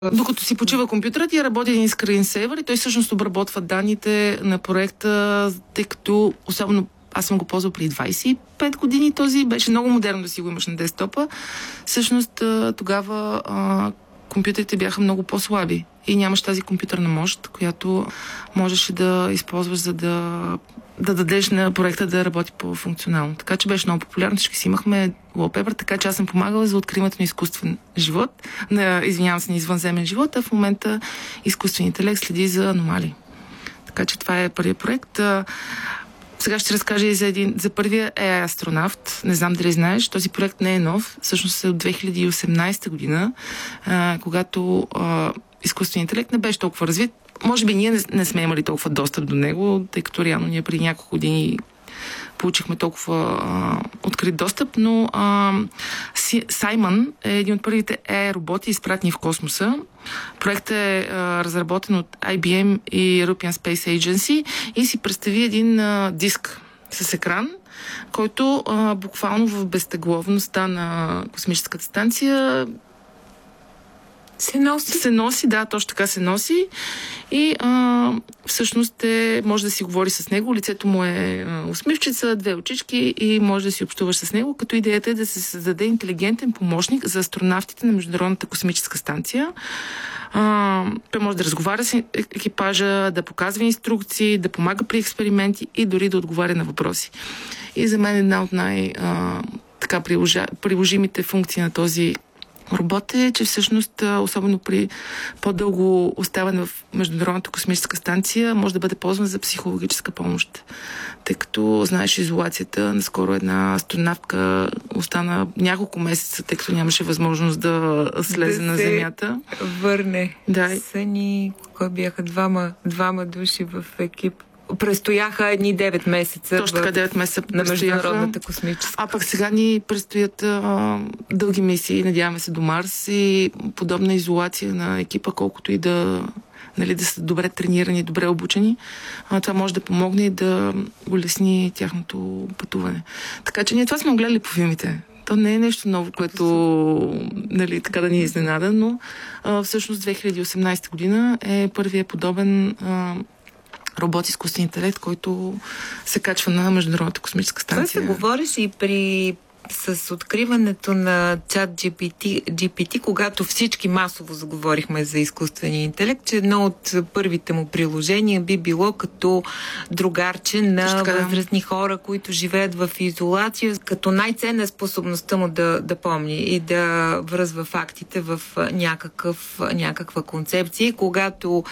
Докато си почива компютърът, тя работи един скринсейвър и той всъщност обработва данните на проекта, тъй като особено аз съм го ползвал преди 25 години, този беше много модерно да си го имаш на десктопа. Всъщност тогава компютрите бяха много по-слаби и нямаш тази компютърна мощ, която можеше да използваш, за да дадеш на проекта да работи по-функционално. Така че беше много популярно. Всички си имахме wallpaper, така че аз съм помагала за откриването на изкуствен живот, на извънземен живот, а в момента изкуственият интелект следи за аномалии. Така че това е първият проект. Сега ще разкажа и за първия AI астронавт. Не знам дали знаеш, този проект не е нов. Всъщност е от 2018 година, когато изкуственият интелект не беше толкова развит. Може би ние не сме имали толкова достъп до него, тъй като реално ние преди няколко години получихме толкова открит достъп, но Саймън е един от първите AI роботи, изпратени в космоса. Проектът е разработен от IBM и European Space Agency и си представи един диск с екран, който буквално в безтегловността на космическата станция се носи, да, точно така се носи и всъщност може да си говори с него. Лицето му е усмивчица, две очички и може да си общуваш с него, като идеята е да се създаде интелигентен помощник за астронавтите на Международната космическа станция. Той може да разговаря с екипажа, да показва инструкции, да помага при експерименти и дори да отговаря на въпроси. И за мен една от приложимите функции на този робот е, че всъщност, особено при по-дълго оставане в Международната космическа станция, може да бъде ползван за психологическа помощ. Тъй като, знаеш, изолацията, наскоро една астронавтка остана няколко месеца, тъй като нямаше възможност да слезе на Земята. Върне. Да. Кой бяха двама души в екип. Престояха едни 9 месеца. Точно така, 9 месеца на Международната космическа. А пък сега ни предстоят дълги мисии, надяваме се до Марс и подобна изолация на екипа, колкото и да са добре тренирани, добре обучени. Това може да помогне и да улесни тяхното пътуване. Така че ние това сме гледали по филмите. То не е нещо ново, което така да ни изненада, но всъщност 2018 година е първият подобен робот изкуствен интелект, който се качва на Международната космическа станция. Това се говориш и с откриването на чат GPT, когато всички масово заговорихме за изкуствения интелект, че едно от първите му приложения би било като другарче на възрастни хора, които живеят в изолация, като най-ценна способността му да помни и да връзва фактите в някаква концепция. Когато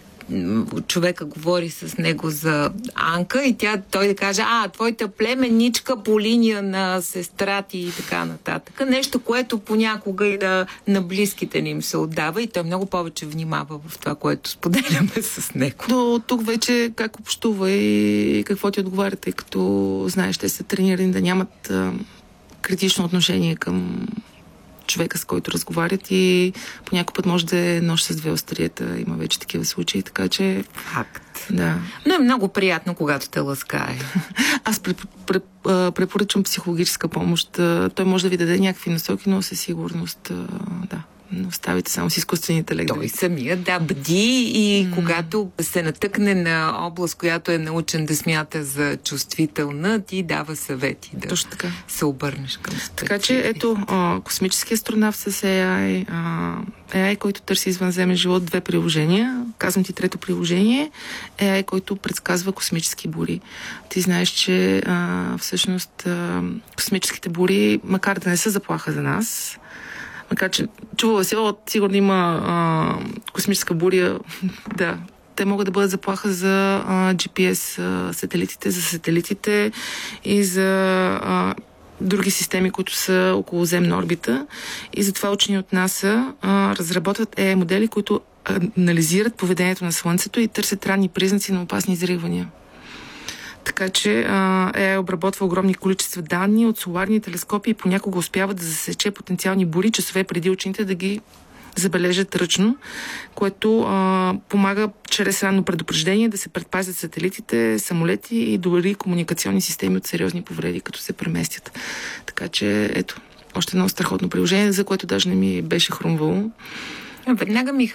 човека говори с него за Анка и той да каже, твоята племенничка по линия на сестра ти и така нататък. Нещо, което понякога и на близките ни им се отдава и той много повече внимава в това, което споделяме с него. Но тук вече как общува и какво ти отговаря, тъй като знаеш, те са тренирани да нямат критично отношение към човека, с който разговарят и по някой път може да е нож с две острията. Има вече такива случаи, така че... Факт. Да. Но е много приятно, когато те ласкае. Аз препоръчвам психологическа помощ. Той може да ви даде някакви насоки, но със сигурност но оставите само с изкуствен интелект. Той самия, бди и когато се натъкне на област, която е научен да смята за чувствителна, ти дава съвети да се обърнеш към специалист. Така че ето, космически астронавт с AI, AI, който търси извънземен живот, 2 приложения. Казвам ти трето приложение. AI, който предсказва космически бури. Ти знаеш, че всъщност космическите бури, макар да не са заплаха за нас, макар че чувала се, сигурно има космическа буря, те могат да бъдат заплаха за GPS сателитите, за сателитите и за други системи, които са около земна орбита. И затова учени от НАСА разработват AI модели, които анализират поведението на Слънцето и търсят ранни признаци на опасни изригвания. Така че AI обработва огромни количества данни от соларни телескопи и понякога успява да засече потенциални бури часове преди учените да ги забележат ръчно, което помага чрез ранно предупреждение да се предпазят сателитите, самолети и дори комуникационни системи от сериозни повреди, като се преместят. Така че ето, още едно страхотно приложение, за което даже не ми беше хрумвало. Веднага ми